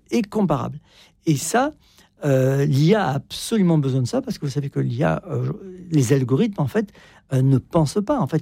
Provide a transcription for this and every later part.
et comparable. Et ça, l'IA a absolument besoin de ça, parce que vous savez que l'IA, les algorithmes, en fait, ne pensent pas. En fait,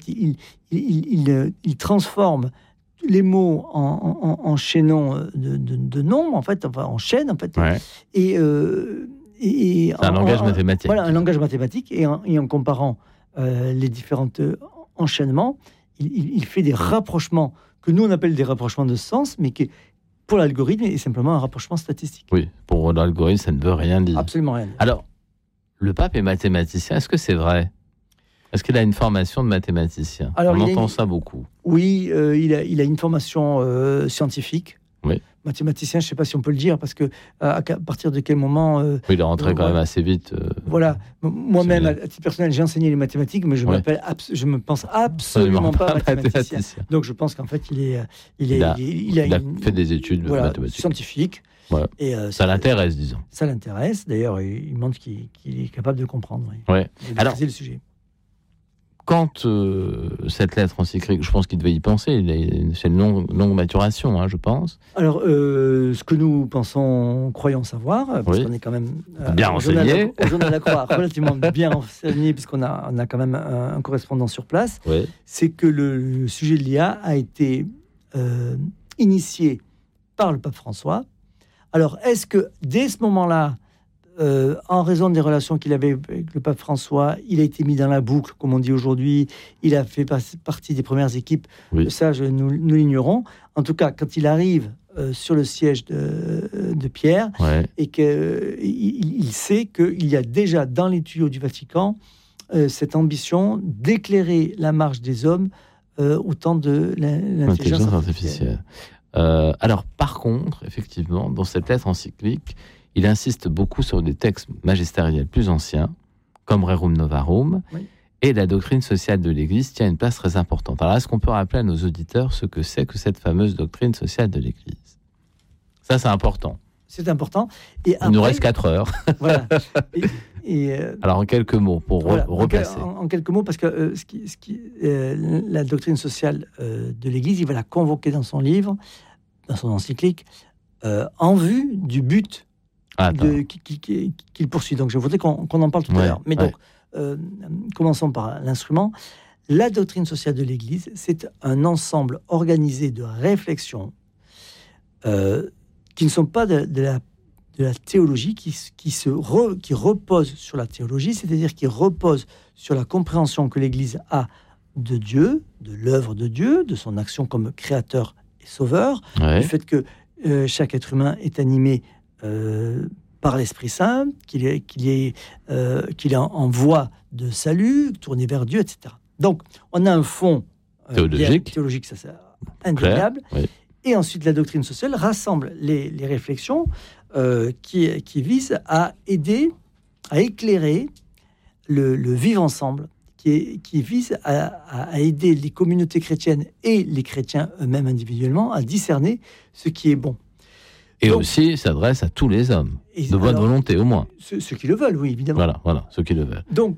ils transforment les mots en chaînons de nombres, en fait, enfin, en chaînes, en fait. Ouais. Et c'est un langage mathématique. Voilà, un langage mathématique. Et en comparant les différents enchaînements, il fait des rapprochements que nous, on appelle des rapprochements de sens, mais qui, pour l'algorithme, est simplement un rapprochement statistique. Oui, pour l'algorithme, ça ne veut rien dire. Absolument rien dire. Alors, le pape est mathématicien, est-ce que c'est vrai ? Est-ce qu'il a une formation de mathématicien ? On entend ça beaucoup. Oui, il a une formation scientifique. Oui. Mathématicien, je ne sais pas si on peut le dire, parce que à partir de quel moment... oui, il est rentré quand même assez vite. Voilà. Moi-même, à titre personnel, j'ai enseigné les mathématiques, mais je me pense absolument pas mathématicien. Donc je pense qu'en fait, il a fait des études mathématiques. Scientifiques. Ouais. Et ça l'intéresse, disons. Ça l'intéresse. D'ailleurs, il montre qu'il est capable de comprendre. Oui. Ouais. Alors, le sujet. Quand cette lettre encyclique, je pense qu'il devait y penser, c'est une longue maturation, hein, je pense. Alors, ce que nous croyons savoir, parce qu'on est quand même bien renseigné, au Journal de la Croix, relativement bien renseigné, puisqu'on a quand même un correspondant sur place, c'est que le sujet de l'IA a été initié par le pape François. Alors, est-ce que dès ce moment-là, en raison des relations qu'il avait avec le pape François, il a été mis dans la boucle, comme on dit aujourd'hui, il a fait partie des premières équipes, ça nous l'ignorons. En tout cas, quand il arrive sur le siège de Pierre, et qu'il sait qu'il y a déjà dans les tuyaux du Vatican cette ambition d'éclairer la marche des hommes au temps de l'intelligence artificielle. Alors, par contre, effectivement, dans cette lettre encyclique, il insiste beaucoup sur des textes magistériels plus anciens, comme Rerum Novarum, et la doctrine sociale de l'Église tient une place très importante. Alors, est-ce qu'on peut rappeler à nos auditeurs ce que c'est que cette fameuse doctrine sociale de l'Église ? Ça, c'est important. C'est important. Et il nous reste 4 heures. Voilà. Alors, en quelques mots, pour repasser. En quelques mots, parce que la doctrine sociale de l'Église, il va la convoquer dans son livre, dans son encyclique, en vue du but qu'il poursuit. Donc, je voudrais qu'on en parle tout à l'heure. Mais donc, commençons par l'instrument. La doctrine sociale de l'Église, c'est un ensemble organisé de réflexions qui ne sont pas de la théologie, qui repose sur la théologie, c'est-à-dire qui repose sur la compréhension que l'Église a de Dieu, de l'œuvre de Dieu, de son action comme créateur et sauveur, du fait que chaque être humain est animé par l'Esprit Saint, qu'il est en voie de salut, tourné vers Dieu, etc. Donc, on a un fond théologique, ça c'est indéniable. Et ensuite, la doctrine sociale rassemble les réflexions qui visent à aider, à éclairer le vivre ensemble, qui vise à aider les communautés chrétiennes et les chrétiens eux-mêmes individuellement à discerner ce qui est bon. Et donc, aussi s'adresse à tous les hommes, de bonne volonté au moins. Ceux qui le veulent, oui, évidemment. Voilà, ceux qui le veulent. Donc,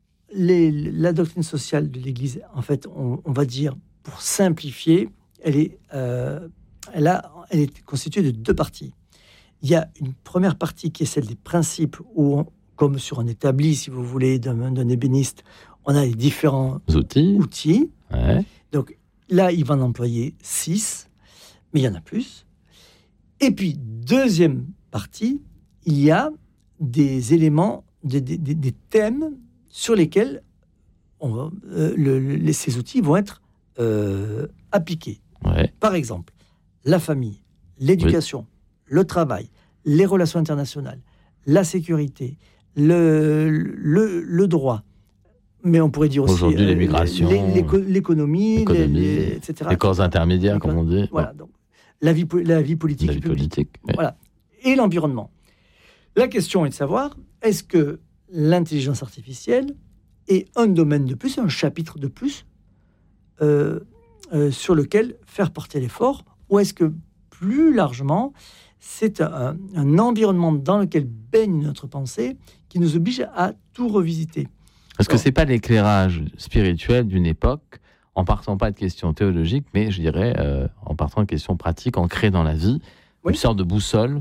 la doctrine sociale de l'Église, en fait, on va dire, pour simplifier, elle est constituée de 2 parties. Il y a une première partie qui est celle des principes, où, comme sur un établi, si vous voulez, d'un ébéniste, on a les différents outils. Ouais. Donc là, il va en employer 6, mais il y en a plus. Et puis, deuxième partie, il y a des éléments, des thèmes sur lesquels ces outils vont être appliqués. Ouais. Par exemple, la famille, l'éducation, le travail, les relations internationales, la sécurité, le droit. Mais on pourrait dire aussi aujourd'hui l'immigration, l'économie, etc. Les corps intermédiaires, comme on dit. Voilà, donc la vie politique. La vie politique. Voilà. Et l'environnement. La question est de savoir, est-ce que l'intelligence artificielle est un domaine de plus, un chapitre de plus sur lequel faire porter l'effort, ou est-ce que plus largement, c'est un environnement dans lequel baigne notre pensée qui nous oblige à tout revisiter. Est-ce que c'est pas l'éclairage spirituel d'une époque, en partant pas de questions théologiques, mais je dirais en partant de questions pratiques ancrées dans la vie, une sorte de boussole